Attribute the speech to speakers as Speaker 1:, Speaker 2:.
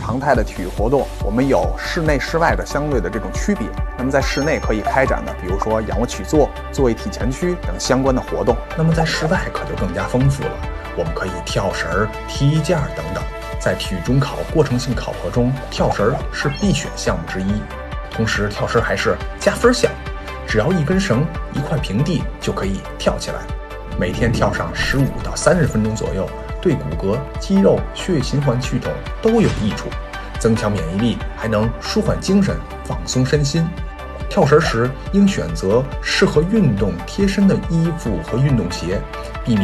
Speaker 1: 常态的体育活动，我们有室内室外的相对的这种区别。那么在室内可以开展的，比如说仰卧起坐、坐位体前屈等相关的活动。
Speaker 2: 那么在室外可就更加丰富了，我们可以跳绳、踢毽等等。在体育中考过程性考核中，跳绳是必选项目之一，同时跳绳还是加分项，只要一根绳、一块平地就可以跳起来。每天跳上15到30分钟左右，对骨骼、肌肉、血液循环系统都有益处，增强免疫力，还能舒缓精神、放松身心。跳绳时应选择适合运动贴身的衣服和运动鞋，避免